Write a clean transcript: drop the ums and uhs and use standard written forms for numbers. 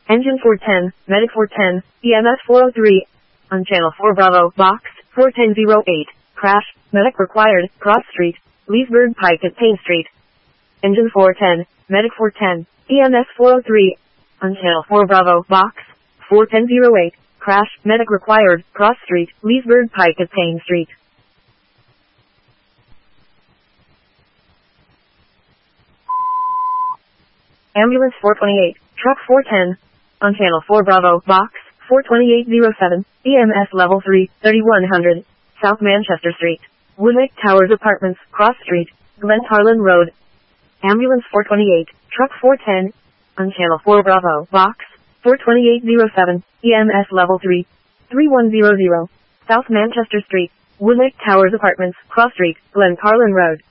Engine 410, Medic 410, EMS 403. On Channel 4 Bravo, Box 4108. Crash, Medic required, Cross Street, Leesburg Pike at Payne Street. Engine 410, Medic 410, EMS 403. On Channel 4 Bravo, Box 4108. Crash, Medic required, Cross Street, Leesburg Pike at Payne Street. Ambulance 428, Truck 410. On Channel 4 Bravo, Box 42807, EMS Level 3, 3100, South Manchester Street, Woodlake Towers Apartments, Cross Street, Glencarlin Road. Ambulance 428, Truck 410. On Channel 4 Bravo, Box 42807, EMS Level 3, 3100, South Manchester Street, Woodlake Towers Apartments, Cross Street, Glencarlin Road.